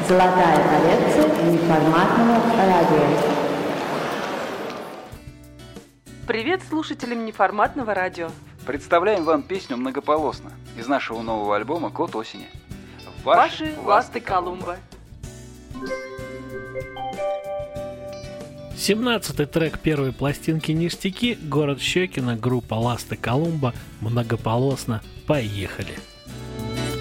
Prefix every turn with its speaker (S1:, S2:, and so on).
S1: Золотая коллекция неформатного радио.
S2: Привет слушателям неформатного радио.
S3: Представляем вам песню «Многополосно» из нашего нового альбома «Кот осени».
S2: Ваши ласты Колумба.
S4: 17-й трек первой пластинки «Ништяки», город Щекино, группа «Ласты Колумба», «Многополосно». Поехали!